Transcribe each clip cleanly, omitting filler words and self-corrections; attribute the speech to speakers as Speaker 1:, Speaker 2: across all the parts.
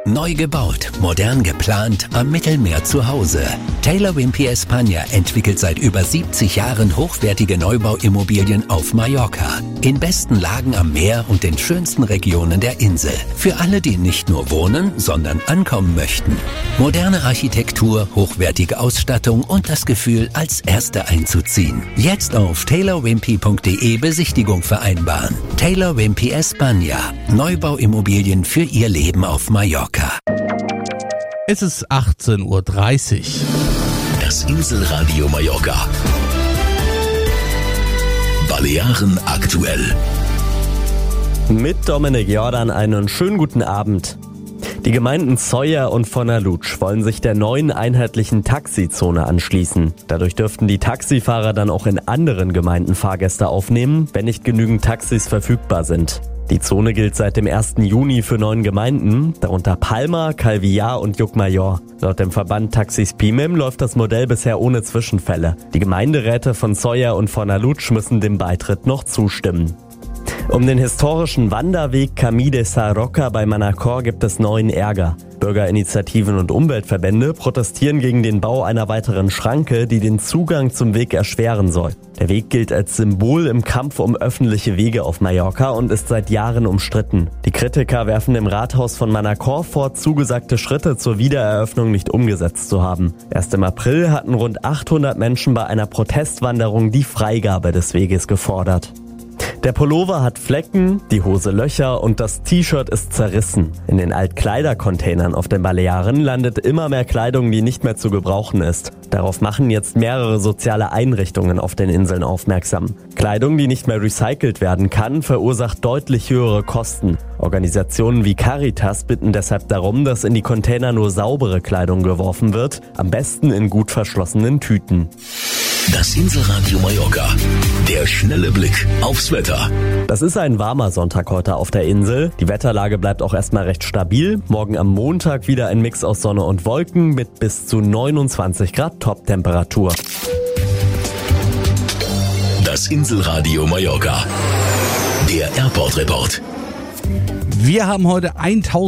Speaker 1: Neu gebaut, modern geplant, am Mittelmeer zu Hause. Taylor Wimpey España entwickelt seit über 70 Jahren hochwertige Neubauimmobilien auf Mallorca. In besten Lagen am Meer und den schönsten Regionen der Insel. Für alle, die nicht nur wohnen, sondern ankommen möchten. Moderne Architektur, hochwertige Ausstattung und das Gefühl, als Erste einzuziehen. Jetzt auf taylorwimpey.de Besichtigung vereinbaren. Taylor Wimpey España. Neubauimmobilien für Ihr Leben auf Mallorca.
Speaker 2: Es ist 18:30 Uhr.
Speaker 1: Das Inselradio Mallorca. Balearen aktuell.
Speaker 3: Mit Dominik Jordan einen schönen guten Abend. Die Gemeinden Sóller und Fornalutsch wollen sich der neuen einheitlichen Taxizone anschließen. Dadurch dürften die Taxifahrer dann auch in anderen Gemeinden Fahrgäste aufnehmen, wenn nicht genügend Taxis verfügbar sind. Die Zone gilt seit dem 1. Juni für 9 Gemeinden, darunter Palma, Calvillar und Llucmajor. Laut dem Verband Taxis PIMEM läuft das Modell bisher ohne Zwischenfälle. Die Gemeinderäte von Sóller und Fornalutsch müssen dem Beitritt noch zustimmen. Um den historischen Wanderweg Camí de Sarroca bei Manacor gibt es neuen Ärger. Bürgerinitiativen und Umweltverbände protestieren gegen den Bau einer weiteren Schranke, die den Zugang zum Weg erschweren soll. Der Weg gilt als Symbol im Kampf um öffentliche Wege auf Mallorca und ist seit Jahren umstritten. Die Kritiker werfen dem Rathaus von Manacor vor, zugesagte Schritte zur Wiedereröffnung nicht umgesetzt zu haben. Erst im April hatten rund 800 Menschen bei einer Protestwanderung die Freigabe des Weges gefordert. Der Pullover hat Flecken, die Hose Löcher und das T-Shirt ist zerrissen. In den Altkleidercontainern auf den Balearen landet immer mehr Kleidung, die nicht mehr zu gebrauchen ist. Darauf machen jetzt mehrere soziale Einrichtungen auf den Inseln aufmerksam. Kleidung, die nicht mehr recycelt werden kann, verursacht deutlich höhere Kosten. Organisationen wie Caritas bitten deshalb darum, dass in die Container nur saubere Kleidung geworfen wird, am besten in gut verschlossenen Tüten.
Speaker 1: Das Inselradio Mallorca. Der schnelle Blick aufs Wetter.
Speaker 3: Das ist ein warmer Sonntag heute auf der Insel. Die Wetterlage bleibt auch erstmal recht stabil. Morgen am Montag wieder ein Mix aus Sonne und Wolken mit bis zu 29 Grad Top-Temperatur.
Speaker 1: Das Inselradio Mallorca. Der Airport Report.
Speaker 2: Wir haben heute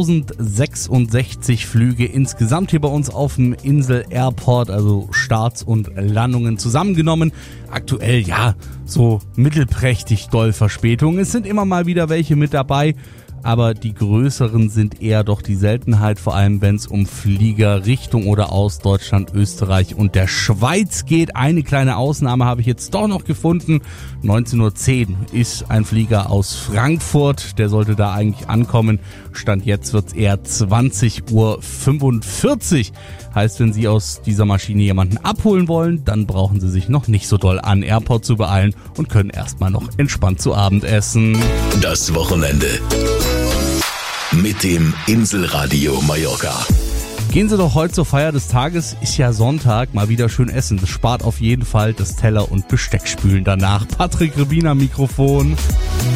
Speaker 2: 1066 Flüge insgesamt hier bei uns auf dem Insel Airport, also Starts und Landungen zusammengenommen. Aktuell ja, so mittelprächtig doll Verspätungen. Es sind immer mal wieder welche mit dabei, aber die größeren sind eher doch die Seltenheit, vor allem wenn es um Flieger Richtung oder aus Deutschland, Österreich und der Schweiz geht. Eine kleine Ausnahme habe ich jetzt doch noch gefunden. 19:10 Uhr ist ein Flieger aus Frankfurt, der sollte da eigentlich ankommen. Stand jetzt wird es eher 20:45 Uhr. Heißt, wenn Sie aus dieser Maschine jemanden abholen wollen, dann brauchen Sie sich noch nicht so doll an Airport zu beeilen und können erstmal noch entspannt zu Abend essen.
Speaker 1: Das Wochenende mit dem Inselradio Mallorca.
Speaker 2: Gehen Sie doch heute zur Feier des Tages, ist ja Sonntag, mal wieder schön essen. Das spart auf jeden Fall das Teller- und Besteckspülen danach. Patrick Rebin am Mikrofon.